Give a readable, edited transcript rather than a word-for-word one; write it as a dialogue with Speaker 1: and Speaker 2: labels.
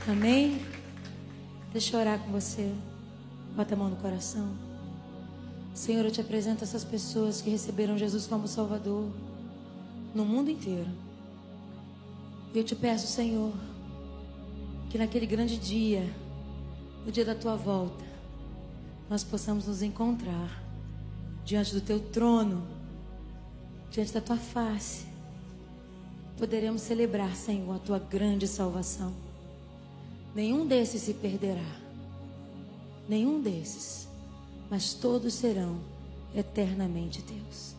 Speaker 1: Amém? Deixa eu orar com você. Bota a mão no coração. Senhor, eu te apresento essas pessoas que receberam Jesus como Salvador no mundo inteiro. E eu te peço, Senhor, que naquele grande dia, no dia da tua volta, nós possamos nos encontrar diante do teu trono, diante da tua face. Poderemos celebrar, Senhor, a tua grande salvação. Nenhum desses se perderá. Nenhum desses. Mas todos serão eternamente teus.